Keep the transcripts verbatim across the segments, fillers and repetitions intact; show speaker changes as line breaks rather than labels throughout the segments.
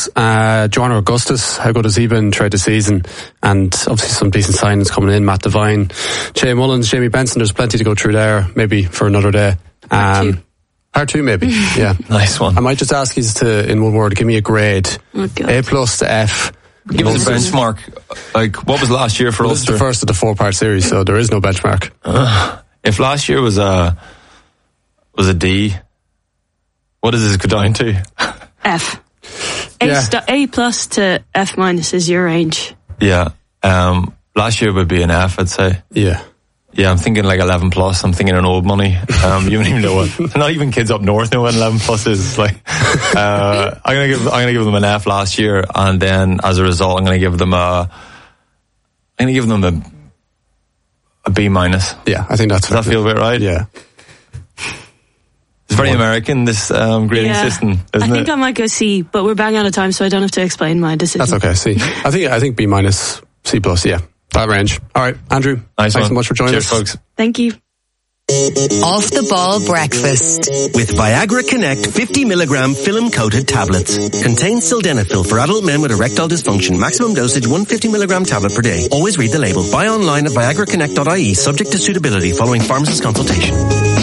Wolves, uh, Joanna Augustus, how good has he been throughout the season? And obviously some decent signings coming in, Matt Devine, Jay Mullins, Jamie Benson. There's plenty to go through there, maybe for another day. Um, Part two, maybe. Yeah.
Nice one.
I might just ask you to, in one word, give me a grade.
Oh,
A plus to F.
Give us a benchmark. Like, what was last year for
well,
Ulster?
This is the first of the four-part series, so there is no benchmark.
Uh, if last year was a was a D, what does this go down to?
F. A,
Yeah.
st- A plus to F minus is your range.
Yeah. Um, last year would be an F, I'd say.
Yeah.
Yeah, I'm thinking like eleven plus. I'm thinking in old money. Um, you don't even know what. Not even kids up north know what eleven plus is. It's like, uh, I'm gonna give, I'm gonna give them an F last year, and then as a result, I'm gonna give them a, I'm gonna give them a, a B minus.
Yeah, I think that's.
Does that feel about right?
Yeah.
It's very American, this um, grading
Yeah.
system, isn't
I think
it?
I might go C, but we're bang out of time, so I don't have to explain my decision.
That's okay. C. I think I think B minus, C plus. Yeah, that range. All right, Andrew.
Nice
thanks
one.
so much for joining
Cheers,
us,
folks.
Thank you.
Off the ball breakfast
with Viagra Connect fifty milligram film coated tablets. Contains sildenafil for adult men with erectile dysfunction. Maximum dosage one hundred fifty milligram tablet per day. Always read the label. Buy online at viagra connect dot I E subject to suitability following pharmacist consultation.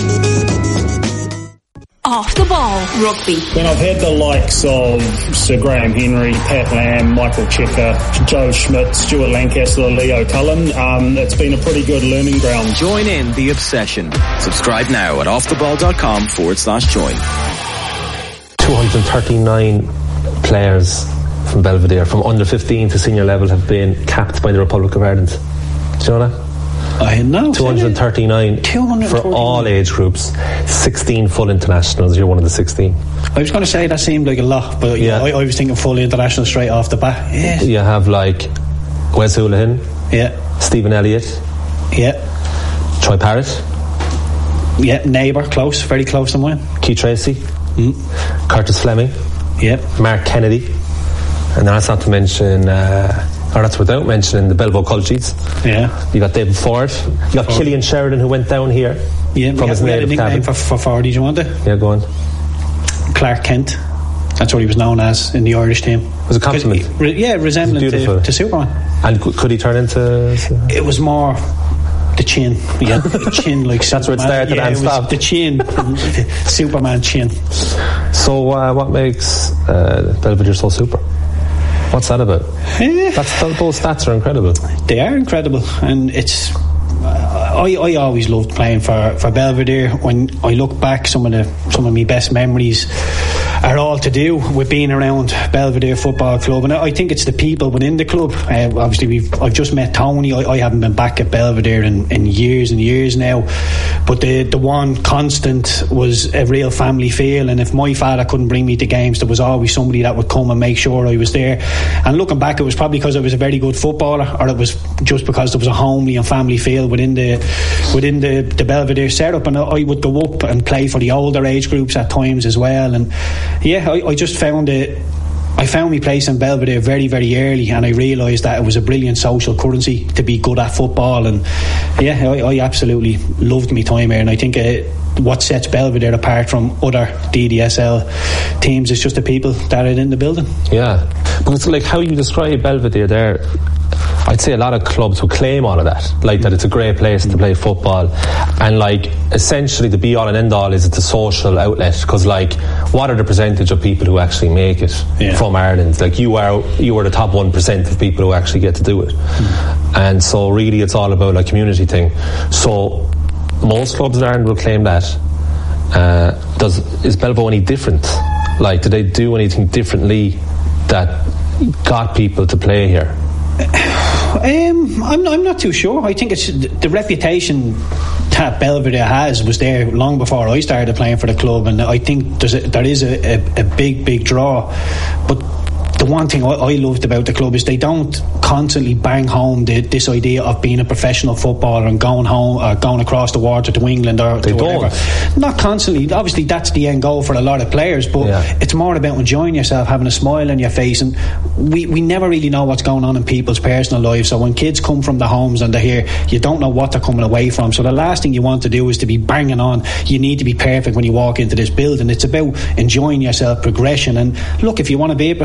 Off the ball rugby.
When I've had the likes of Sir Graham Henry, Pat Lam, Michael Checker, Joe Schmidt, Stuart Lancaster, Leo Cullen, um, it's been a pretty good learning ground.
Join in the obsession. Subscribe now at offtheball.com forward slash join.
two hundred thirty-nine players from Belvedere, from under fifteen to senior level, have been capped by the Republic of Ireland. Do you know that?
I know.
two hundred thirty-nine for all age groups, sixteen full internationals. You're one of the sixteen.
I was going to say that seemed like a lot, but yeah,
Yeah.
I, I was thinking full international straight off the bat. Yeah.
You have like Wes Houlihan,
Yeah.
Stephen Elliott,
Yeah.
Troy Parrott,
Yeah. Neighbour, close, very close to mine.
Keith Tracy,
Mm.
Curtis Fleming,
Yeah.
Mark Kennedy, and that's not to mention, uh, or that's without mentioning the Belvo Culchies.
Yeah.
You got David Ford. You got
Ford.
Killian Sheridan, who went down here
Yeah.
from
we
his
had, we had a
native
nickname
cabin.
for, for Fordy, do you want it?
Yeah, go on.
Clark Kent. That's what he was known as in the Irish team.
It was a compliment.
Re- yeah, resembling
Beautiful.
to, to Superman.
And c- could he turn into?
It was more the chin. Yeah, the chin like
That's where it
Superman.
started
Yeah,
and
it was
stopped.
the chin, the Superman chin.
So, uh, what makes uh, Belvedere so super? What's that about?
Yeah.
That's, th- those stats are incredible.
They are incredible, and it's. I, I always loved playing for, for Belvedere. When I look back, some of the some of my best memories are all to do with being around Belvedere Football Club, and I, I think it's the people within the club. Uh, obviously, we've I've just met Tony. I, I haven't been back at Belvedere in, in years and years now, but the the one constant was a real family feel. And if my father couldn't bring me to games, there was always somebody that would come and make sure I was there. And looking back, it was probably because I was a very good footballer, or it was just because there was a homely and family feel within the within the, the Belvedere setup. And I would go up and play for the older age groups at times as well. And yeah, I, I just found it. I found my place in Belvedere very, very early, and I realised that it was a brilliant social currency to be good at football. And yeah, I, I absolutely loved my time here. And I think uh, what sets Belvedere apart from other D D S L teams is just the people that are in the building.
Yeah, but it's like how you describe Belvedere there. I'd say a lot of clubs would claim all of that, like that it's a great place to play football, and like essentially the be all and end all is it's a social outlet, because like what are the percentage of people who actually make it
Yeah.
from Ireland? Like you are you are the top one percent of people who actually get to do it. Mm. And so really it's all about a community thing. So most clubs in Ireland will claim that. Uh, does is Belvo any different? Like, do they do anything differently that got people to play here?
Um, I'm, I'm not too sure. I think it's the reputation that Belvedere has was there long before I started playing for the club, and I think there's a, there is a, a, a big, big draw. But the one thing I, I loved about the club is they don't constantly bang home the, this idea of being a professional footballer and going home, or going across the water to England or
They
to
don't.
whatever. Not constantly. Obviously, that's the end goal for a lot of players, but
Yeah.
it's more about enjoying yourself, having a smile on your face, and we, we never really know what's going on in people's personal lives. So when kids come from the homes and they're here, you don't know what they're coming away from. So the last thing you want to do is to be banging on. You need to be perfect when you walk into this building. It's about enjoying yourself, progression, and look, if you want to be a professional footballer,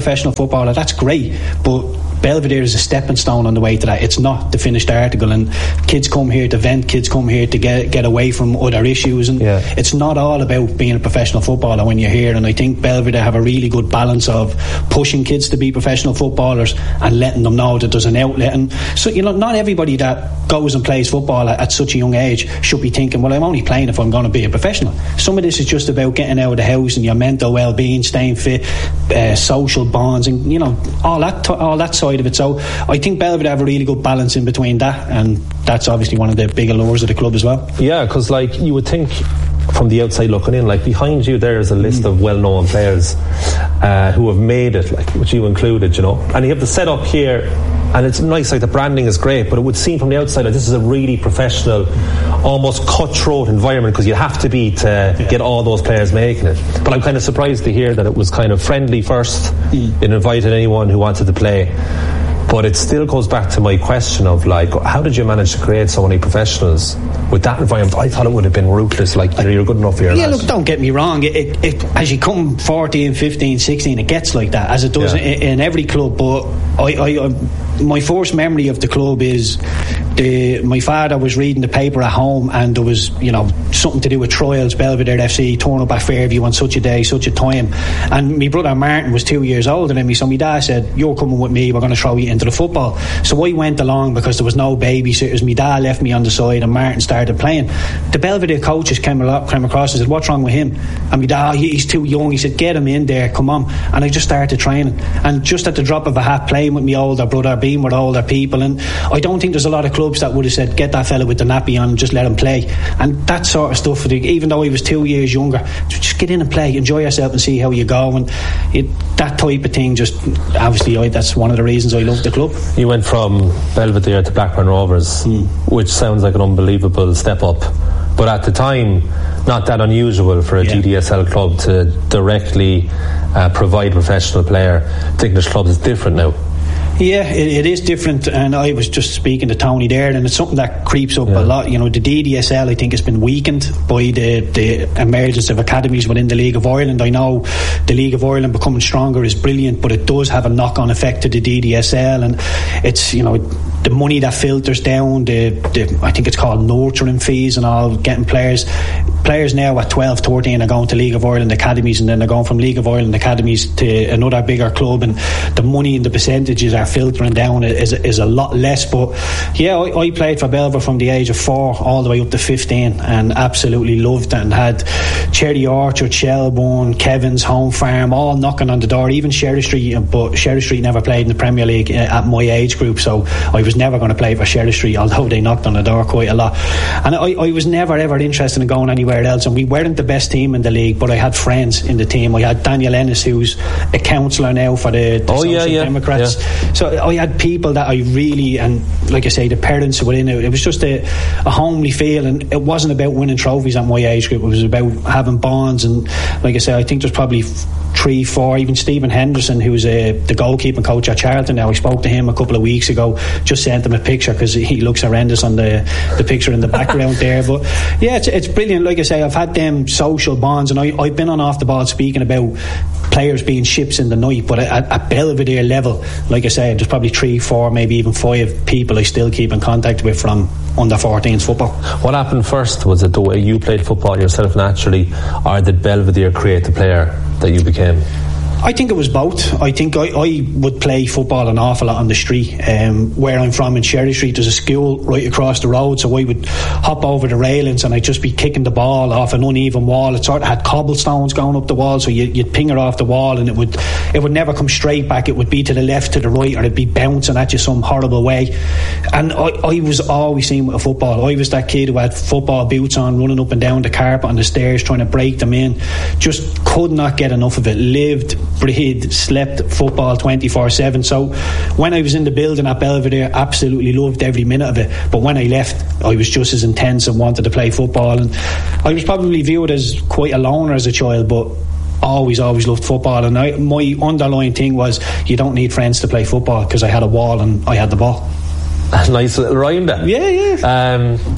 footballer, that's great, but Belvedere is a stepping stone on the way to that. It's not the finished article, and kids come here to vent, kids come here to get get away from other issues, and yeah. it's not all about being a professional footballer when you're here. And I think Belvedere have a really good balance of pushing kids to be professional footballers and letting them know that there's an outlet. And so, you know, not everybody that goes and plays football at, at such a young age should be thinking, well, I'm only playing if I'm going to be a professional. Some of this is just about getting out of the house and your mental well-being, staying fit, uh, social bonds, and you know, all that t- all that side of it. So I think Belvedere have a really good balance in between that, and that's obviously one of the big allures of the club as well.
Yeah, because like you would think from the outside looking in, like behind you there is a list mm. of well-known players uh, who have made it, like which you included, you know, and you have the setup here, and it's nice, like the branding is great, but it would seem from the outside like this is a really professional, almost cutthroat environment, because you have to be to yeah. get all those players making it. But I'm kind of surprised to hear that it was kind of friendly first. Mm. It invited anyone who wanted to play. But it still goes back to my question of like, how did you manage to create so many professionals with that environment? I thought it would have been ruthless, like, you know, you're good enough for your
Yeah,
lads.
look, don't get me wrong, it, it, it, as you come fourteen, fifteen, sixteen, it gets like that, as it does yeah. in, in every club. But I, I, I, my first memory of the club is the, my father was reading the paper at home, and there was, you know, something to do with trials, Belvedere F C turn up at Fairview on such a day, such a time, and my brother Martin was two years older than me, so my dad said, you're coming with me, we're going to throw you into the football. So I went along because there was no babysitters. My dad left me on the side and Martin started playing. The Belvedere coaches came, came across and said, what's wrong with him? And my dad, oh, he's too young. He said, get him in there, come on. And I just started training, and just at the drop of a hat, playing with my older brother, being with older people. And I don't think there's a lot of clubs that would have said, get that fella with the nappy on and just let him play. And that sort of stuff, even though he was two years younger, just get in and play, enjoy yourself and see how you go. And it, that type of thing, just obviously I, that's one of the reasons I love the club.
You went from Belvedere to Blackburn Rovers, mm. which sounds like an unbelievable step up, but at the time not that unusual for a yeah. G D S L club to directly uh, provide a professional player. The English clubs is different now.
Yeah, it, it is different, and I was just speaking to Tony there, and it's something that creeps up yeah. a lot. You know, the D D S L, I think, has been weakened by the, the emergence of academies within the League of Ireland. I know the League of Ireland becoming stronger is brilliant, but it does have a knock-on effect to the D D S L, and it's, you know, the money that filters down, the, the I think it's called nurturing fees and all, getting players players now at twelve, thirteen are going to League of Ireland academies, and then they're going from League of Ireland academies to another bigger club, and the money and the percentages are filtering down is, is a lot less. But yeah, I, I played for Belver from the age of four all the way up to fifteen, and absolutely loved it, and had Cherry Orchard, Shelbourne, Kevin's, Home Farm all knocking on the door, even Sherry Street, but Sherry Street never played in the Premier League at my age group, so I was never going to play for Sherry Street, although they knocked on the door quite a lot. And I, I was never ever interested in going anywhere else, and we weren't the best team in the league, but I had friends in the team. I had Daniel Ennis, who's a councillor now for the, the
oh,
Social
yeah, yeah.
Democrats.
Yeah.
So I had people that I really, and like I say, the parents were in it. It was just a, a homely feel, and it wasn't about winning trophies at my age group. It was about having bonds, and like I say, I think there's probably three, four, even Stephen Henderson, who's a, the goalkeeping coach at Charlton now. I spoke to him a couple of weeks ago, just sent him a picture because he looks horrendous on the, the picture in the background there. But yeah, it's, it's brilliant. Like I say, I've had them social bonds, and I, I've been on Off the Ball speaking about players being ships in the night, but at, at Belvedere level, like I say, there's probably three, four, maybe even five people I still keep in contact with from under fourteens football. What
happened first? Was it the way you played football yourself naturally, or did Belvedere create the player that you became?
I think it was both. I think I, I would play football an awful lot on the street. Um, where I'm from in Sherry Street, there's a school right across the road, so I would hop over the railings and I'd just be kicking the ball off an uneven wall. It sort of had cobblestones going up the wall, so you, you'd ping it off the wall, and it would it would never come straight back. It would be to the left, to the right, or it'd be bouncing at you some horrible way. And I, I was always seen with a football. I was that kid who had football boots on, running up and down the carpet on the stairs, trying to break them in. Just could not get enough of it. Lived, breathed, slept football twenty-four seven. So when I was in the building at Belvedere, absolutely loved every minute of it. But when I left, I was just as intense and wanted to play football. And I was probably viewed as quite a loner as a child, but always, always loved football. And I, my underlying thing was, you don't need friends to play football, because I had a wall and I had the ball.
Nice little rhyme there.
Yeah, yeah.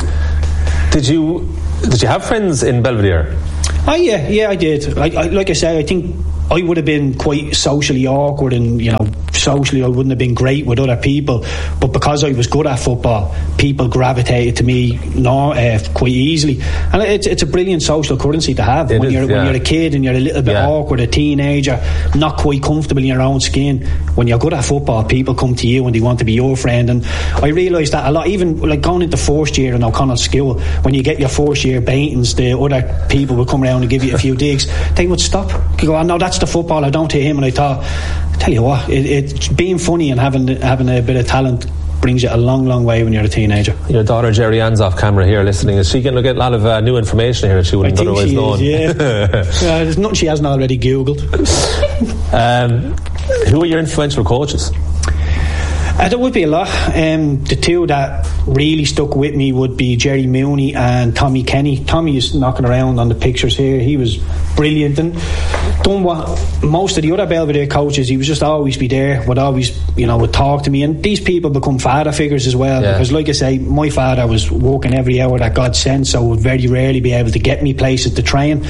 Um, did you did you have friends in Belvedere?
Oh yeah, yeah, I did. I, I, like I said, I think I would have been quite socially awkward, and you know, socially I wouldn't have been great with other people, but because I was good at football, people gravitated to me no, uh, quite easily, and it's, it's a brilliant social currency to have
it
when
is,
you're
yeah.
when you're a kid and you're a little bit
yeah.
awkward, a teenager, not quite comfortable in your own skin. When you're good at football, people come to you and they want to be your friend, and I realised that a lot, even like going into first year in O'Connell School, when you get your first year beatings, the other people would come around and give you a few digs, they would stop. You go, oh, no, that's the footballer, don't hit him. And I thought, I tell you what, it, it being funny and having having a bit of talent brings you a long, long way when you're a teenager.
Your daughter Jerry Ann's off camera here listening. Is she going to get a lot of uh, new information here that she wouldn't
I think
otherwise
she
known?
Is, yeah. uh, there's nothing she hasn't already Googled.
um, who are your influential coaches?
Uh, there would be a lot. Um, the two that really stuck with me would be Jerry Mooney and Tommy Kenny. Tommy is knocking around on the pictures here. He was brilliant and done what most of the other Belvedere coaches, he was just always be there, would always, you know, would talk to me. And these people become father figures as well, yeah. because like I say, my father was working every hour that God sent, so would very rarely be able to get me places to train.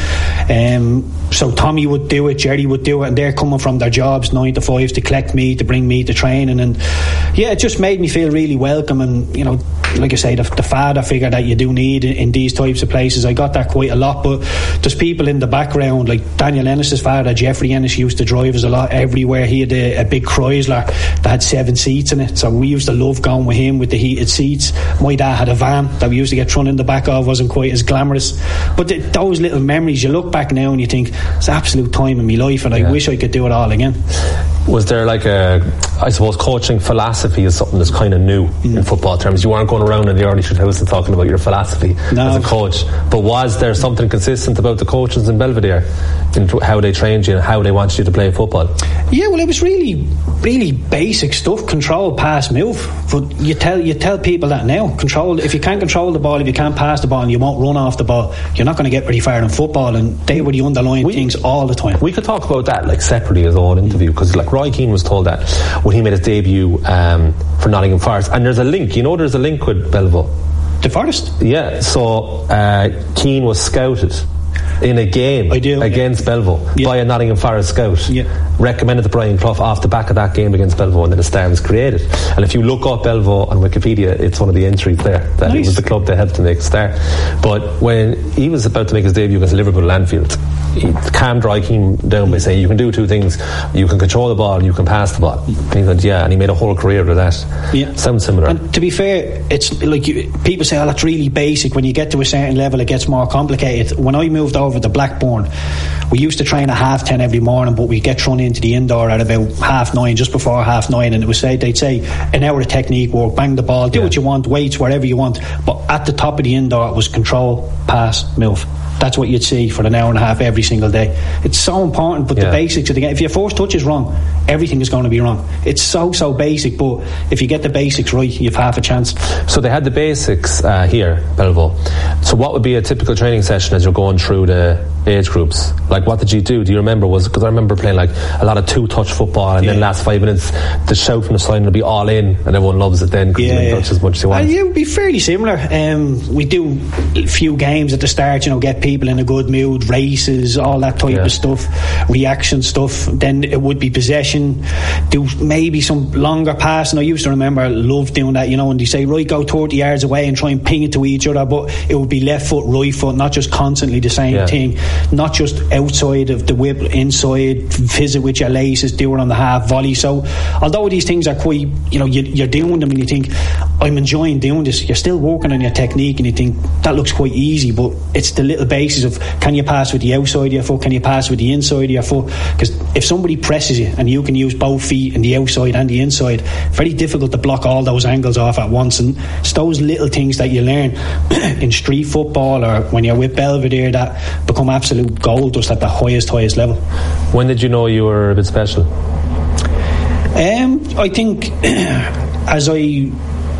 Um, so Tommy would do it, Jerry would do it, and they're coming from their jobs nine to five to collect me, to bring me to training. And yeah, it just made me feel really welcome, and you know, like I say, the, the father figure that you do need in, in these types of places, I got that quite a lot. But there's people in the background, like Daniel Ennis's father, Jeffrey Ennis, used to drive us a lot everywhere. He had a, a big Chrysler that had seven seats in it, so we used to love going with him with the heated seats. My dad had a van that we used to get thrown in the back of, wasn't quite as glamorous, but the, those little memories, you look back now and you think, it's an absolute time in my life, and yeah. I wish I could do it all again.
Was there like a, I suppose coaching philosophy is something that's kind of new mm. in football terms. You weren't going around in the early two thousands talking about your philosophy no. as a coach, but was there something consistent about the coaches in Belvedere in how they trained you and how they wanted you to play football?
Yeah, well, it was really really basic stuff: control, pass, move. But you tell you tell people that now, control. If you can't control the ball, if you can't pass the ball, and you won't run off the ball, you're not going to get very far in football. And they were the underlying we, things all the time.
We could talk about that like separately as our own interview, because like Roy Keane was told that when he made his debut um, for Nottingham Forest, and there's a link. You know, there's a link with Belleville.
The Forest?
Yeah. So uh, Keane was scouted in a game
do,
against
yeah.
Belleville yeah. by a Nottingham Forest scout,
yeah.
recommended to Brian Clough off the back of that game against Belleville, and then the star was created. And if you look up Belleville on Wikipedia, it's one of the entries there that nice. It was the club that helped to make a star. But when he was about to make his debut against Liverpool at Anfield, he calmed Roy Keane down by saying, you can do two things: you can control the ball and you can pass the ball. And he said, yeah, and he made a whole career of that.
Yeah.
Sounds similar.
And to be fair, it's like you, people say, oh, that's really basic. When you get to a certain level, it gets more complicated. When I moved over to Blackburn, we used to train at half ten every morning, but we'd get thrown into the indoor at about half nine, just before half nine, and it was say they'd say an hour of technique work, bang the ball, do yeah. what you want, weights wherever you want, but at the top of the indoor it was control, pass, move. That's what you'd see for an hour and a half every single day. It's so important, but yeah. the basics of the game, if your first touch is wrong, everything is going to be wrong. It's so so basic, but if you get the basics right, you've half a chance.
So they had the basics uh, here, Belleville. So what would be a typical training session as you're going through the age groups? Like, what did you do? Do you remember? Was because I remember playing like a lot of two-touch football, and yeah. then last five minutes the shout from the side will be all in, and everyone loves it then because
yeah,
you
yeah.
touch as much as you want.
Uh, yeah, it would be fairly similar. Um, we do a few games at the start, you know, get people in a good mood, races, all that type yeah. of stuff, reaction stuff. Then it would be possession, do maybe some longer passing. I used to remember, I loved doing that, you know, and they say, right, go thirty yards away and try and ping it to each other, but it would be left foot, right foot, not just constantly the same yeah. thing, not just outside of the whip, inside, visit with your laces, do it on the half volley. So although these things are quite, you know, you, you're doing them and you think, I'm enjoying doing this, you're still working on your technique and you think, that looks quite easy, but it's the little basis of, can you pass with the outside of your foot, can you pass with the inside of your foot? Because if somebody presses you and you can use both feet and the outside and the inside, very difficult to block all those angles off at once. And it's those little things that you learn in street football or when you're with Belvedere that become absolute gold dust at the highest highest level.
When did you know you were a bit special?
Um, I think as I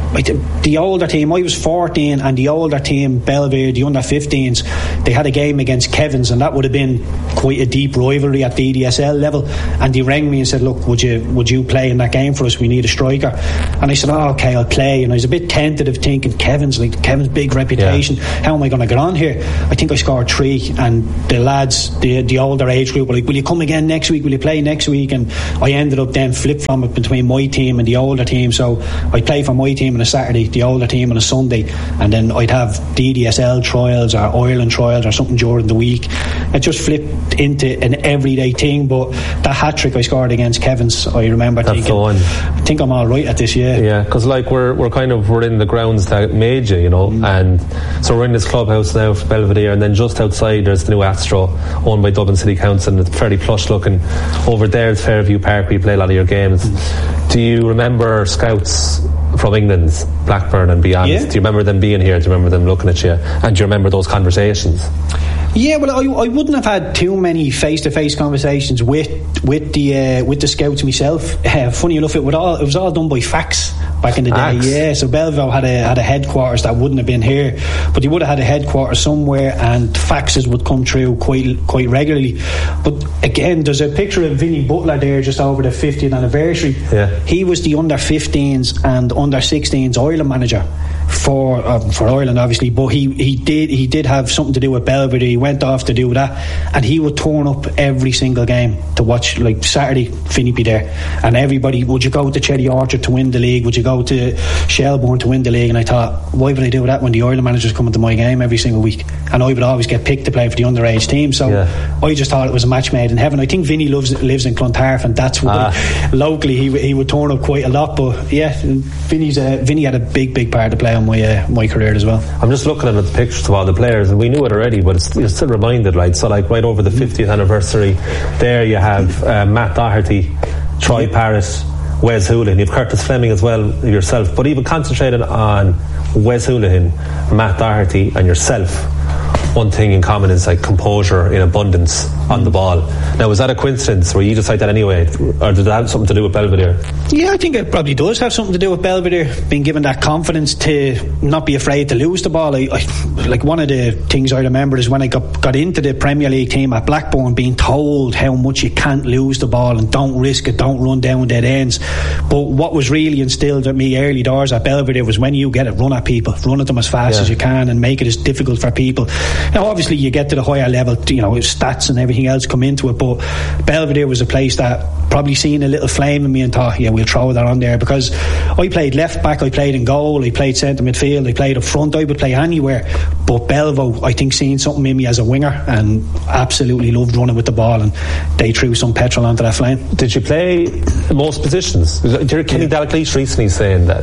the older team, I was fourteen, and the older team, Belvedere, the under fifteens, they had a game against Kevin's, and that would have been quite a deep rivalry at the E D S L level. And they rang me and said, look, would you would you play in that game for us? We need a striker. And I said, oh, okay, I'll play. And I was a bit tentative, thinking Kevin's like Kevin's big reputation, yeah. How am I going to get on here? I think I scored three, and the lads, the the older age group were like, will you come again next week? Will you play next week? And I ended up then flip-flopping between my team and the older team. So I'd play for my team on a Saturday, the older team on a Sunday, and then I'd have the E D S L trials or Ireland trials or something during the week. It just flipped into an everyday thing. But that hat-trick I scored against Kevin's, I remember
That's
thinking, I think I'm alright at this, yeah.
Yeah, because like we're we're kind of we're in the grounds that made you, you know, mm. and so we're in this clubhouse now for Belvedere, and then just outside there's the new Astro, owned by Dublin City Council, and it's fairly plush looking. Over there is Fairview Park, where you play a lot of your games. Mm. Do you remember scouts from England, Blackburn and beyond?
Yeah.
Do you remember them being here? Do you remember them looking at you? And do you remember those conversations?
Yeah, well, I, I wouldn't have had too many face-to-face conversations with with the uh, with the scouts myself. Uh, funny enough, it would all it was all done by fax back in the day.
Axe.
Yeah, so Belleville had a had a headquarters that wouldn't have been here, but they would have had a headquarters somewhere, and faxes would come through quite quite regularly. But again, there's a picture of Vinnie Butler there just over the fiftieth anniversary.
Yeah,
he was the under fifteens and under sixteens Ireland manager for um, for Ireland, obviously, but he, he did he did have something to do with Belvedere. He went off to do that, and he would turn up every single game to watch. Like Saturday, Finny be there, and everybody, would you go to Cherry Orchard to win the league? Would you go to Shelbourne to win the league? And I thought, why would I do that when the Ireland manager's coming to my game every single week, and I would always get picked to play for the underage team? So yeah. I just thought it was a match made in heaven. I think Vinny lives lives in Clontarf, and that's why ah. locally he he would turn up quite a lot. But yeah, Vinny's a, Vinny had a big big part to play on my uh, my career as well.
I'm just looking at the pictures of all the players, and we knew it already, but it's, you're still reminded, like, so like right over the fiftieth anniversary there you have uh, Matt Doherty, Troy yeah. Parrott, Wes Houlihan, you've Curtis Fleming as well yourself, but even concentrated on Wes Houlihan, Matt Doherty and yourself, one thing in common is like composure in abundance on the ball. Now, was that a coincidence, or you just like that anyway, or did that have something to do with Belvedere?
Yeah, I think it probably does have something to do with Belvedere, being given that confidence to not be afraid to lose the ball. I, I, like one of the things I remember is when I got, got into the Premier League team at Blackburn, being told how much you can't lose the ball and don't risk it, don't run down dead ends. But what was really instilled at me early doors at Belvedere was, when you get it, run at people, run at them as fast yeah. as you can, and make it as difficult for people. Now, obviously you get to the higher level, you know, stats and everything else come into it, but Belvedere was a place that probably seen a little flame in me and thought, yeah, we'll throw that on there, because I played left back, I played in goal, I played centre midfield, I played up front, I would play anywhere. But Belvo, I think, seen something in me as a winger and absolutely loved running with the ball, and they threw some petrol onto that flame.
Did you play most positions? Did you Kenny yeah. Dalglish recently saying that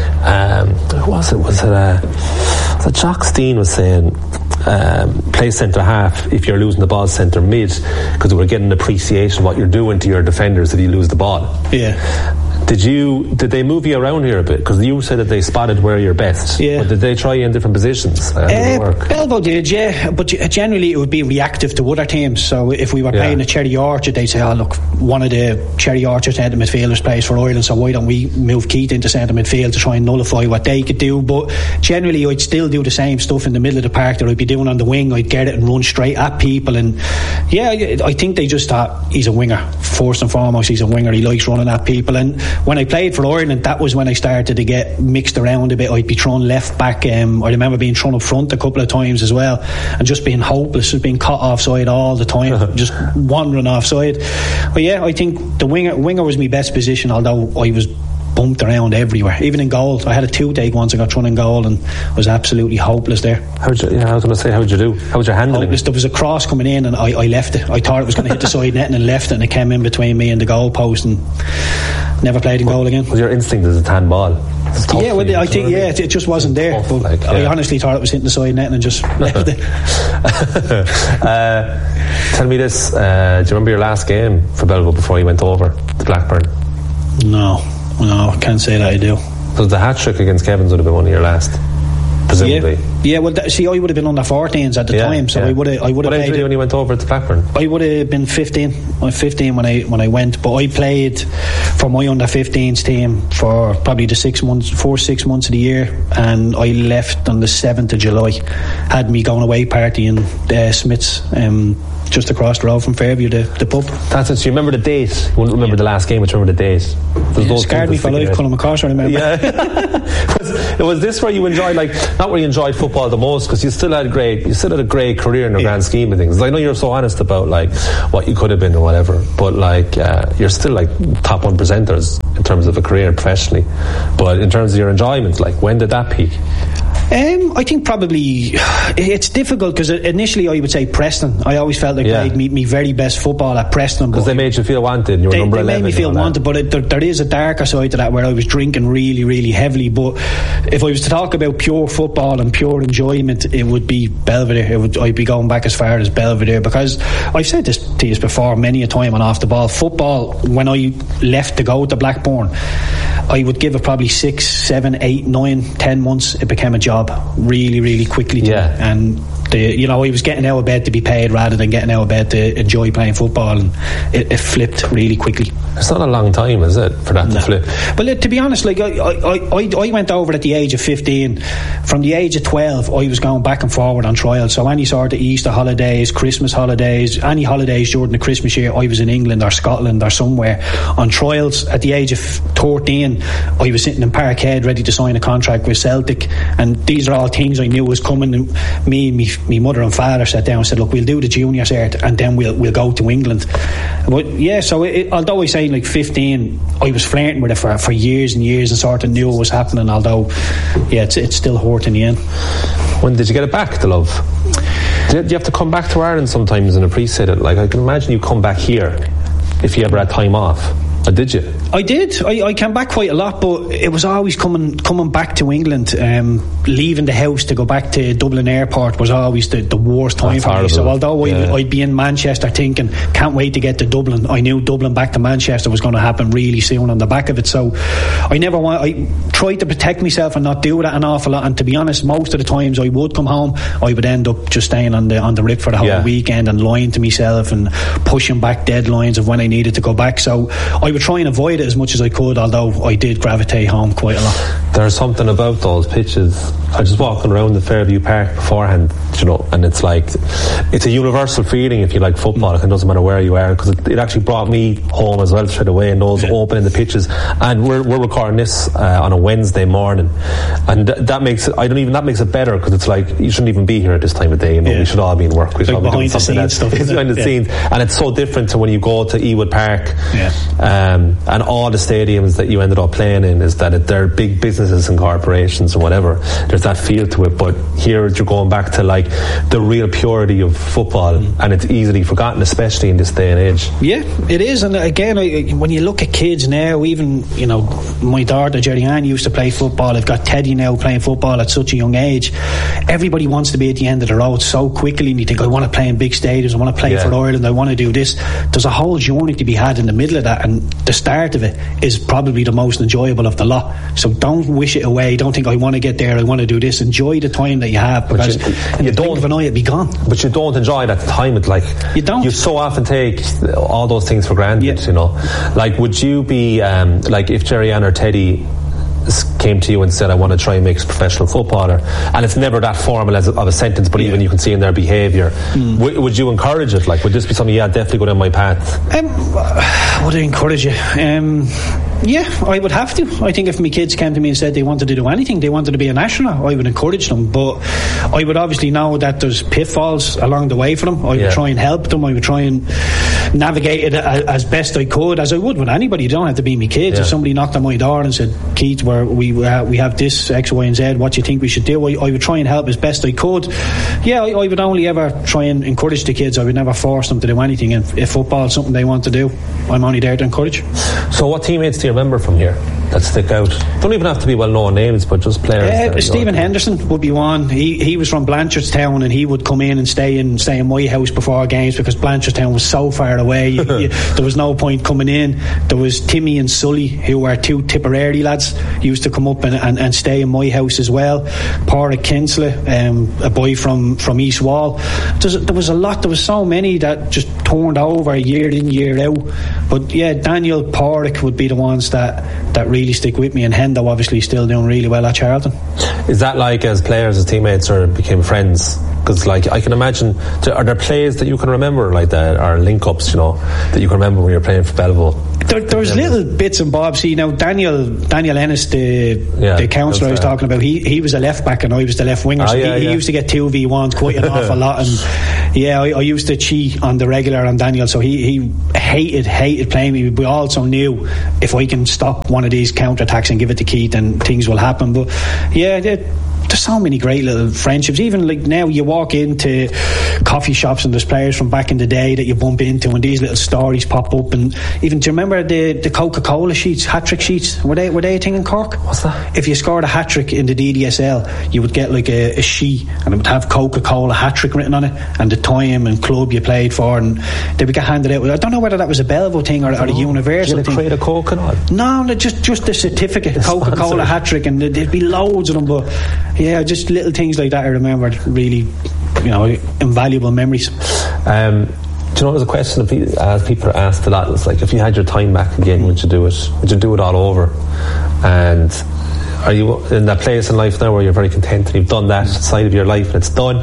um, who was it was it uh, was it Jock Steen was saying Um, play centre half if you're losing the ball, centre mid, because we're getting an appreciation of what you're doing to your defenders if you lose the ball.
Yeah.
Did you did they move you around here a bit? Because you said that they spotted where you're best.
Yeah.
But did they try you in different positions? How did it work?
Belvo did, yeah. But generally it would be reactive to other teams. So if we were playing yeah. a Cherry Orchard, they'd say, oh look, one of the Cherry Orchard centre midfielders plays for Ireland, so why don't we move Keith into centre midfield to try and nullify what they could do? But generally I'd still do the same stuff in the middle of the park that I'd be doing on the wing. I'd get it and run straight at people, and yeah, I think they just thought, he's a winger. First and foremost, he's a winger. He likes running at people. And when I played for Ireland, that was when I started to get mixed around a bit. I'd be thrown left back. Um, I remember being thrown up front a couple of times as well, and just being hopeless, just being caught offside all the time, just wandering offside. But yeah, I think the winger winger was my best position, although I was bumped around everywhere, even in goal. I had a toothache once. I got thrown in goal and was absolutely hopeless there.
How'd you, yeah, I was going to say, how'd you do? How was your handling?
Hopeless. There was a cross coming in and I, I left it. I thought it was going to hit the side net and left it, and it came in between me and the goal post, and never played in
what,
was goal again.
Was your instinct as a tan ball?
Yeah, well, I think yeah, it, it just wasn't there. Tough, but like, yeah. I honestly thought it was hitting the side net and just left it.
uh, tell me this: uh, do you remember your last game for Belvo before you went over to Blackburn?
No. No, I can't say that I do.
So the hat trick against Kevin's would have been one of your last, presumably. presumably.
Yeah, yeah well, that, see, I would have been under fourteens at the
yeah,
time, so
yeah.
I would have. I would have.
What age were you when you went over to Blackburn?
I would have been fifteen. I was fifteen when I when I went, but I played for my under fifteens team for probably the six months, four six months of the year, and I left on the seventh of July. Had me going away party in uh, Smith's. Um, just across the road from Fairview, the, the pub.
That's it. So you remember the date? You wouldn't remember yeah. the last game, but you remember the date.
It yeah, scared me for life, Colin McCosh, I remember.
Yeah. was, was this where you enjoyed, like, not where you enjoyed football the most, because you still had great, you still had a great career in the yeah. grand scheme of things. I know you're so honest about, like, what you could have been or whatever, but, like, uh, you're still, like, top one presenters in terms of a career professionally. But in terms of your enjoyment, like, when did that peak?
Um, I think probably it's difficult because initially I would say Preston. I always felt like yeah. they'd meet me very best football at Preston
because they made you feel wanted. You were
they,
number
they
eleven.
They made me feel wanted, but it, there, there is a darker side to that where I was drinking really, really heavily. But if I was to talk about pure football and pure enjoyment, it would be Belvedere. It would, I'd be going back as far as Belvedere because I've said this to you before many a time on Off the Ball. Football, when I left to go to Blackburn, I would give it probably six, seven, eight, nine, ten months. It became a job really, really quickly. To
yeah.
me. And the, you know, I was getting out of bed to be paid rather than getting out of bed to enjoy playing football, and it, it flipped really quickly.
It's not a long time, is it, for that
no.
to flip?
But look, to be honest, like I, I, I, I went over at the age of fifteen. From the age of twelve, I was going back and forward on trials. So any sort of Easter holidays, Christmas holidays, any holidays during the Christmas year, I was in England or Scotland or somewhere on trials. At the age of thirteen, I was sitting in Parkhead ready to sign a contract with Celtic, and these are all things I knew was coming. And me and me, me mother and father sat down and said, look, we'll do the juniors here and then we'll we'll go to England. But yeah, so it, although I say like fifteen, I was flirting with it for, for years and years and sort of knew it was happening, although yeah, it's, it's still hurt in the end.
When did you get it back, the love? Did you have to come back to Ireland sometimes and appreciate it? Like, I can imagine you come back here if you ever had time off. Or did you?
I did. I, I came back quite a lot, but it was always coming coming back to England. Um, leaving the house to go back to Dublin Airport was always the, the worst time
That's
for
horrible.
me. So although
yeah.
I'd, I'd be in Manchester thinking, can't wait to get to Dublin, I knew Dublin back to Manchester was going to happen really soon on the back of it. So I never want. I tried to protect myself and not do that an awful lot. And to be honest, most of the times I would come home, I would end up just staying on the on the rip for the whole
yeah.
weekend and lying to myself and pushing back deadlines of when I needed to go back. So I would try and avoid it as much as I could, although I did gravitate home quite a lot.
There's something about those pitches. I was just walking around the Fairview Park beforehand, you know, and it's like it's a universal feeling if you like football. It doesn't matter where you are, because it, it actually brought me home as well straight away, and those yeah. opening the pitches. And we're we're recording this uh, on a Wednesday morning, and th- that makes it. I don't even that makes it better, because it's like you shouldn't even be here at this time of day. You know, yeah. we should all be in work. We should
like
all be doing something
else. Stuff,
it's behind the
yeah.
scenes, and it's so different to when you go to Ewood Park,
yeah.
um, and all the stadiums that you ended up playing in is that it, they're big businesses and corporations and whatever. There's that feel to it, but here you're going back to like the real purity of football, mm. and it's easily forgotten, especially in this day and age.
Yeah, it is. And again, I, when you look at kids now, even, you know, my daughter Jerry Ann used to play football. I've got Teddy now playing football at such a young age. Everybody wants to be at the end of the road so quickly, and you think, I want to play in big stadiums, I want to play
yeah.
for Ireland, I want to do this. There's a whole journey to be had in the middle of that, and the start of it is probably the most enjoyable of the lot. So don't wish it away. Don't think, I want to get there, I want to do this. Enjoy the time that you have, because
you,
in
you
the blink of an eye it'll be gone.
But you don't enjoy it at the time. It's like
you don't.
You so often take all those things for granted.
Yeah.
You know, like would you be um, like if Jerry Ann or Teddy came to you and said, I want to try and make a professional footballer, and it's never that formal as a, of a sentence, but yeah. even you can see in their behaviour, mm. w- would you encourage it? Like, would this be something, yeah, definitely go down my path?
Um, would I encourage you? Um, yeah, I would have to. I think if my kids came to me and said they wanted to do anything, they wanted to be an astronaut, I would encourage them. But I would obviously know that there's pitfalls along the way for them. I
yeah.
would try and help them. I would try and navigate it as best I could, as I would with anybody. You don't have to be my kids.
Yeah.
If somebody knocked on my door and said, Keith, we're, we uh, we have this X, Y and Z, what do you think we should do? I, I would try and help as best I could. Yeah, I, I would only ever try and encourage the kids. I would never force them to do anything, and if football is something they want to do, I'm only there to encourage.
So what teammates do you remember from here? that stick out? Don't even have to be well-known names, but just players.
Uh,
that,
Stephen
know.
Henderson would be one. He he was from Blanchardstown, and he would come in and stay in stay in my house before games because Blanchardstown was so far away. you, you, there was no point coming in. There was Timmy and Sully, who were two Tipperary lads, used to come up and, and, and stay in my house as well. Pádraig Kinsella, um, a boy from, from East Wall. There's, there was a lot. There was so many that just turned over year in, year out. But yeah, Daniel, Pádraig would be the ones that, that really stick with me, and Hendo obviously still doing really well at Charlton.
Is that like as players, as teammates, or became friends? Because like I can imagine, are there plays that you can remember like that, or link-ups, you know, that you can remember when you're playing for Belleville?
There, there's little bits and bobs. See, now Daniel Daniel Ennis, the
yeah,
the counsellor I was talking about, he he was a left back and I was the left winger.
Oh,
so
yeah,
he, he
yeah.
used to get two v ones quite an awful lot, and yeah, I, I used to cheat on the regular on Daniel. So he he hated hated playing me. We also knew if I can stop one of these counter attacks and give it to Keith, then things will happen. But yeah. It, There's so many great little friendships. Even like now you walk into coffee shops and there's players from back in the day that you bump into, and these little stories pop up. And even, do you remember the, the Coca-Cola sheets, hat-trick sheets? Were they, were they a thing in Cork?
What's that?
If you scored a hat-trick in the D D S L, you would get like a, a sheet and it would have Coca-Cola hat-trick written on it and the time and club you played for, and they would get handed out. I don't know whether that was a Belleville thing or, or a universal
Did you
thing.
create a Coke and all?
No, no, just, just the certificate, Coca-Cola hat-trick, and there'd be loads of them. But yeah, just little things like that I remembered, really, you know, invaluable memories.
Um, do you know, there's a question that uh, people are asked a lot. It's like, if you had your time back again, would you do it? Would you do it all over? And are you in that place in life now where you're very content and you've done that side of your life and it's done?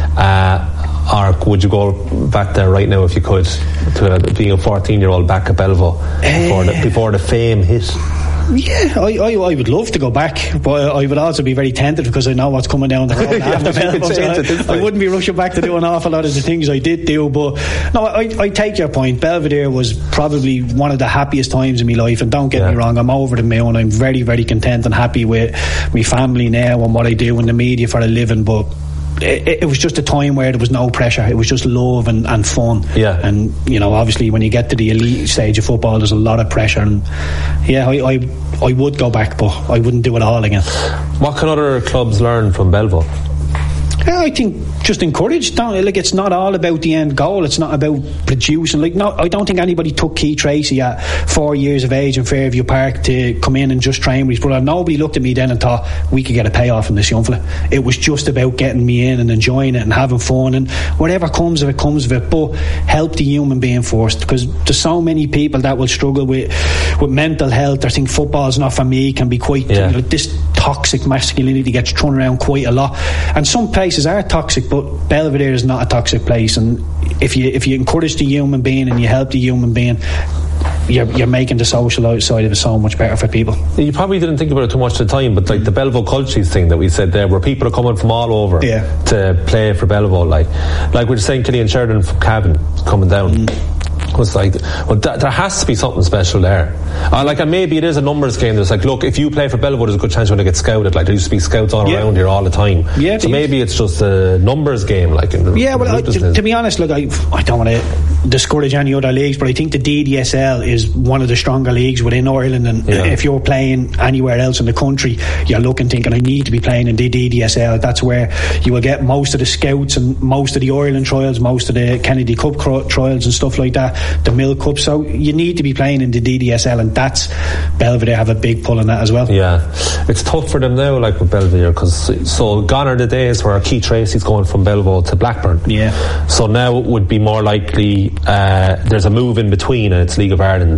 Uh, or would you go back there right now if you could, to uh, being a fourteen year old back at Belleville before, uh, the, before the fame hit?
Yeah, I, I, I would love to go back, but I would also be very tempted because I know what's coming down the road
yeah,
after Belleville. So I, I wouldn't be rushing back to do an awful lot of the things I did do. But no, I, I take your point. Belvedere was probably one of the happiest times in my life, and don't get
yeah.
me wrong, I'm over the moon. I'm very, very content and happy with my family now and what I do in the media for a living. But It, it was just a time where there was no pressure. It was just love and, and fun.
Yeah.
And you know, obviously, when you get to the elite stage of football, there's a lot of pressure. And yeah, I, I, I would go back, but I wouldn't do it all again.
What can other clubs learn from Belleville?
Yeah, I think just encourage. Don't, like, it's not all about the end goal. It's not about producing. Like, no, I don't think anybody took Keith Tracy at four years of age in Fairview Park to come in and just train with his brother. Nobody looked at me then and thought we could get a payoff from this young fella. It was just about getting me in and enjoying it and having fun, and whatever comes of it comes of it. But help the human being first, because there's so many people that will struggle with with mental health or think football's not for me. Can be quite
yeah.
you know, this toxic masculinity gets thrown around quite a lot, and some places are toxic, but Belvedere is not a toxic place. And if you if you encourage the human being and you help the human being, you're, you're making the social outside of it so much better for people.
You probably didn't think about it too much at the time, but like the Belleville Cultures thing that we said there, where people are coming from all over
yeah.
to play for Belleville, like like we were saying, Killian Sheridan from Cavan coming down. Mm. Was like, well, th- there has to be something special there. Uh, like, and maybe it is a numbers game. There's like, look, if you play for Belleville, there's a good chance you're going to get scouted. Like, there used to be scouts all
yeah.
around here all the time.
Yeah,
so maybe it's just a numbers game. Like, in the,
yeah. Well, I, to, to be honest, look, I, I don't want to discourage any other leagues, but I think the D D S L is one of the stronger leagues within Ireland. And yeah. if you're playing anywhere else in the country, you're looking, thinking, I need to be playing in the D D S L. That's where you will get most of the scouts and most of the Ireland trials, most of the Kennedy Cup cro- trials and stuff like that, the Mill Cup. So you need to be playing in the D D S L, and that's Belvedere have a big pull on that as well.
Yeah, it's tough for them now, like with Belvedere, because so gone are the days where Keith Tracy's going from Belleville to Blackburn.
Yeah.
So now it would be more likely uh, there's a move in between, and it's League of Ireland.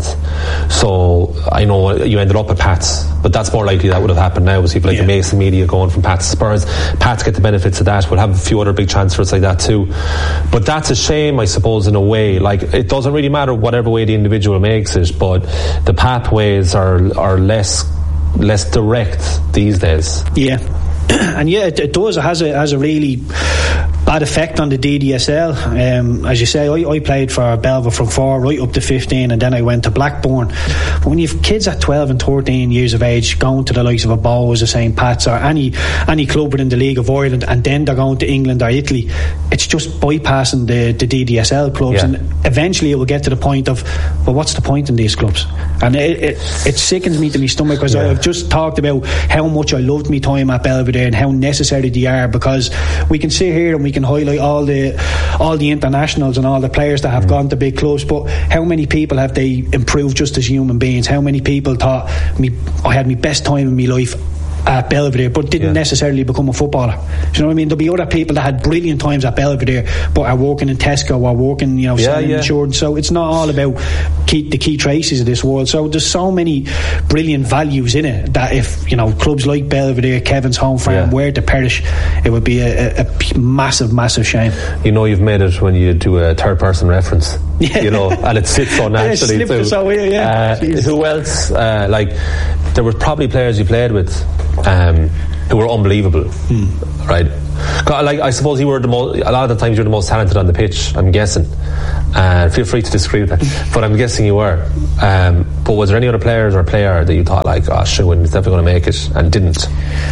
So I know you ended up at Pats, but that's more likely that would have happened now. Was people like yeah. the Mason Media going from Pats to Spurs? Pats get the benefits of that. We'll have a few other big transfers like that too. But that's a shame, I suppose, in a way. Like, it doesn't really matter whatever way the individual makes it, but the pathways are are less less direct these days.
Yeah. And yeah, it, it does. It has a has a really bad effect on the D D S L. Um, as you say, I, I played for Belvoir from four right up to fifteen, and then I went to Blackburn. But when you've kids at twelve and thirteen years of age going to the likes of a Bows or Saint Pat's or any any club within the League of Ireland, and then they're going to England or Italy, it's just bypassing the, the D D S L clubs,
yeah.
and eventually it will get to the point of, well, what's the point in these clubs? And it, it, it sickens me to my stomach, because yeah. I've just talked about how much I loved my time at Belvedere and how necessary they are, because we can sit here and we can highlight all the all the internationals and all the players that have mm. gone to big clubs, but how many people have they improved just as human beings? How many people thought me I had my best time in my life at Belvedere, but didn't yeah. necessarily become a footballer? Do you know what I mean? There'll be other people that had brilliant times at Belvedere but are working in Tesco or working, you know,
yeah,
selling
yeah.
insurance. So it's not all about key, the key traces of this world. So there's so many brilliant values in it that if, you know, clubs like Belvedere, Kevin's Home Farm yeah. were to perish, it would be a, a, a massive, massive shame.
You know, you've made it when you do a third person reference. Yeah. You know, and it sits so naturally
yeah,
too.
So weird, yeah.
Uh, who else? Uh, like, there were probably players you played with um, who were unbelievable, hmm. right? Like, I suppose you were the most. A lot of the times you're the most talented on the pitch, I'm guessing. Uh, feel free to disagree with that, but I'm guessing you were. Um, but was there any other players or player that you thought, like, oh, sure, he's definitely going to make it, and didn't?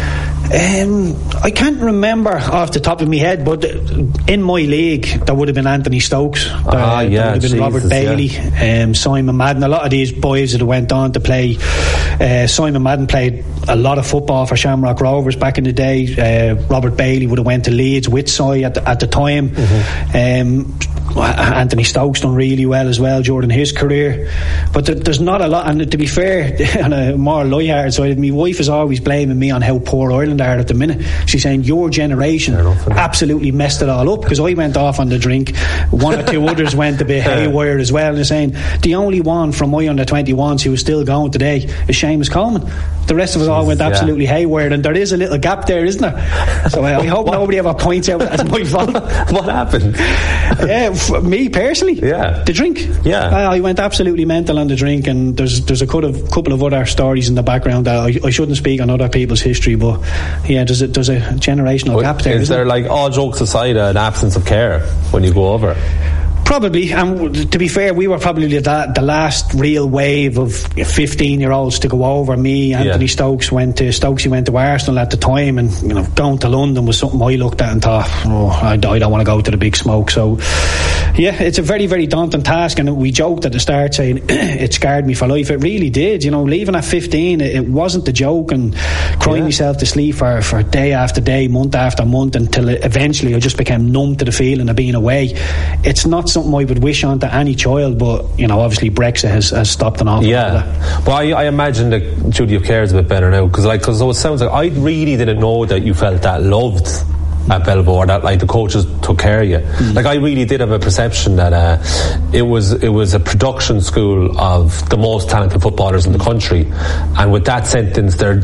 Um, I can't remember off the top of my head, but in my league there would have been Anthony Stokes, there,
ah, yeah,
there would have been
Jesus,
Robert Bailey,
yeah.
um, Simon Madden. A lot of these boys that went on to play. Uh, Simon Madden played a lot of football for Shamrock Rovers back in the day. Uh, Robert Bailey would have went to Leeds with Si at the, at the time. Mm-hmm. Um, Anthony Stokes done really well as well during his career, but there, there's not a lot. And to be fair, on a more light-hearted side, my wife is always blaming me on how poor Ireland are at the minute. She's saying your generation absolutely messed it all up, because I went off on the drink, one or two others went a bit haywire as well, and they're saying the only one from my under twenty-ones who is still going today is Seamus Coleman. The rest of us all went absolutely yeah. haywire, and there is a little gap there, isn't there? So I, I hope what? nobody ever points out that's my fault.
What happened?
Yeah, for me personally,
yeah,
the drink.
Yeah,
I, I went absolutely mental on the drink, and there's there's a couple of, couple of other stories in the background that I, I shouldn't speak on other people's history, but yeah, there's a, there's a generational
well,
gap there.
Is there, like, all jokes aside, an absence of care when you go over?
Probably, and to be fair, we were probably the, the last real wave of fifteen year olds to go over. Me, Anthony yeah. Stokes went to Stokesy went to Arsenal at the time, and you know, going to London was something I looked at and thought, oh, I, I don't want to go to the big smoke. So yeah, it's a very, very daunting task, and we joked at the start saying it scarred me for life. It really did. You know, leaving at fifteen, it, it wasn't a joke, and crying yeah. myself to sleep for, for day after day, month after month, until it, eventually I just became numb to the feeling of being away. It's not something I would wish on to any child, but you know, obviously Brexit has, has stopped an awful
yeah.
lot of that.
Well, I, I imagine that Judy cares a bit better now, because like, cause it sounds like I really didn't know that you felt that loved at Belvoir, that like the coaches took care of you. Mm. Like, I really did have a perception that uh, it was it was a production school of the most talented footballers in the country, and with that sentence they're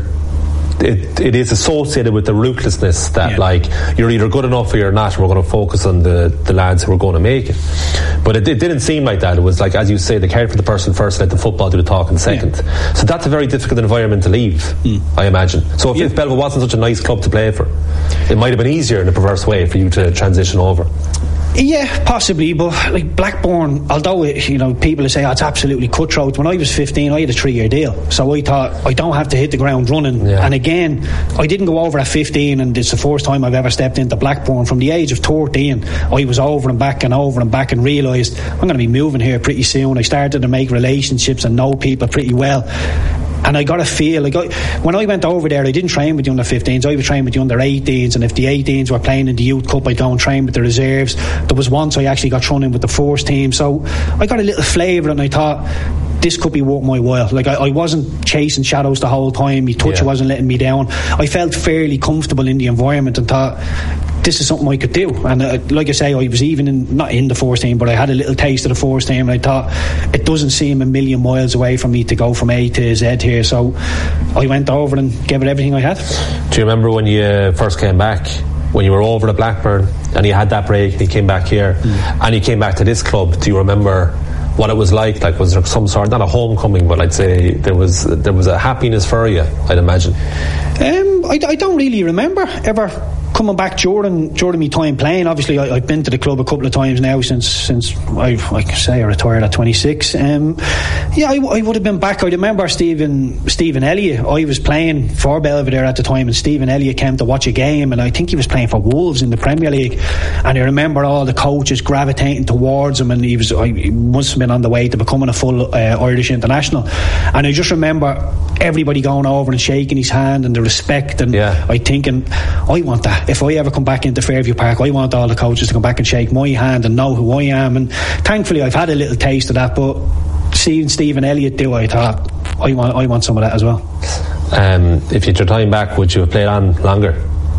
It, it is associated with the ruthlessness that yeah. like, you're either good enough or you're not, we're going to focus on the, the lads who are going to make it. But it, it didn't seem like that. It was like, as you say, they cared for the person first, let the football do the talking second. Yeah. So that's a very difficult environment to leave, mm. I imagine. So if, yeah. if Belvoir wasn't such a nice club to play for, it might have been easier in a perverse way for you to transition over.
Yeah, possibly, but like Blackburn, although it, you know, people say oh, it's absolutely cutthroat. When I was fifteen, I had a three-year deal, so I thought I don't have to hit the ground running. Yeah. And again, I didn't go over at fifteen, and it's the first time I've ever stepped into Blackburn. From the age of thirteen, I was over and back and over and back, and realised I'm going to be moving here pretty soon. I started to make relationships and know people pretty well. And I got a feel, like I, when I went over there, I didn't train with the under fifteens, I would train with the under eighteens, and if the eighteens were playing in the Youth Cup, I don't train with the reserves. There was once I actually got thrown in with the first team, so I got a little flavour, and I thought this could be worth my while. Like I, I wasn't chasing shadows the whole time, my touch yeah. wasn't letting me down. I felt fairly comfortable in the environment and thought this is something I could do. And uh, like I say, I was even in, not in the first team, but I had a little taste of the first team, and I thought it doesn't seem a million miles away from me to go from A to Z here. So I went over and gave it everything I had.
Do you remember when you first came back, when you were over at Blackburn and you had that break and you came back here mm. and you came back to this club? Do you remember what it was like? Like, was there some sort, not a homecoming, but I'd say there was there was a happiness for you, I'd imagine?
Um, I, I don't really remember ever coming back during during my time playing, obviously I, I've been to the club a couple of times now since since I, I say I retired at twenty-six. Um, yeah, I, I would have been back. I remember Stephen Stephen Elliott. I was playing for Belvedere at the time, and Stephen Elliott came to watch a game, and I think he was playing for Wolves in the Premier League. And I remember all the coaches gravitating towards him, and he was I, he must have been on the way to becoming a full uh, Irish international. And I just remember everybody going over and shaking his hand and the respect, and
yeah.
I thinking, I want that. If I ever come back into Fairview Park, I want all the coaches to come back and shake my hand and know who I am. And thankfully I've had a little taste of that, but seeing Stephen Elliott do it, I thought I want I want some of that as well.
Um, if you had your time back, would you have played on longer?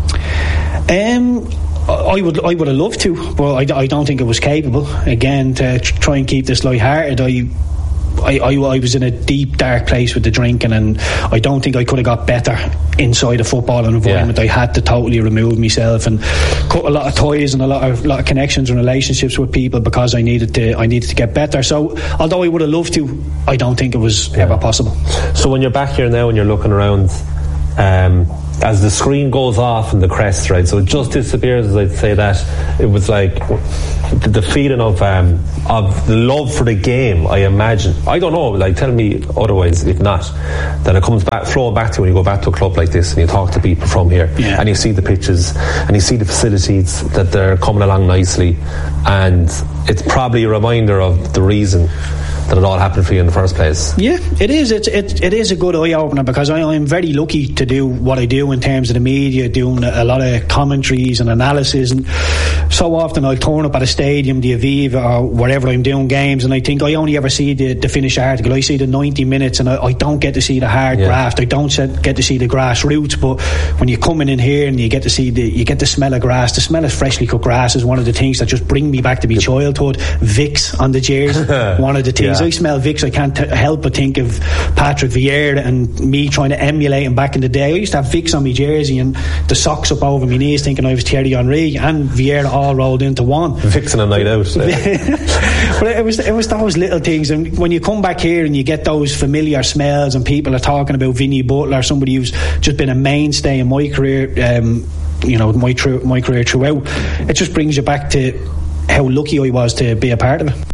Um I would I would have loved to, but I, I don't think it was capable. Again, to try and keep this light-hearted, I I, I, I was in a deep dark place with the drinking, and I don't think I could have got better inside a football environment. Yeah. I had to totally remove myself and cut a lot of ties and a lot of lot of connections and relationships with people because I needed to I needed to get better. So although I would have loved to, I don't think it was yeah. ever possible.
So when you're back here now and you're looking around, um, as the screen goes off and the crest, right, so it just disappears, as I'd say that, it was like the, the feeling of um, of the love for the game, I imagine. I don't know, like, tell me otherwise if not, that it comes back, flowing back to when you go back to a club like this and you talk to people from here, yeah. and you see the pitches and you see the facilities, that they're coming along nicely, and it's probably a reminder of the reason that it all happened for you in the first place.
Yeah, it is. It, it, it is a good eye-opener, because I, I'm very lucky to do what I do in terms of the media, doing a, a lot of commentaries and analysis, and so often I'll turn up at a stadium, the Aviva or wherever I'm doing games, and I think I only ever see the, the finished article. I see the ninety minutes, and I, I don't get to see the hard yeah. graft. I don't get to see the grassroots. But when you're coming in here and you get to see the you get the smell of grass, the smell of freshly cut grass is one of the things that just bring me back to my childhood. Vicks on the jersey, one of the things. Yeah. I smell Vicks, I can't t- help but think of Patrick Vieira and me trying to emulate him back in the day. I used to have Vicks on my jersey and the socks up over my knees, thinking I was Thierry Henry and Vieira all rolled into one.
Vicks and a night out.
But it was it was those little things, and when you come back here and you get those familiar smells, and people are talking about Vinnie Butler, somebody who's just been a mainstay in my career, um, you know, my tr- my career throughout, it just brings you back to how lucky I was to be a part of it.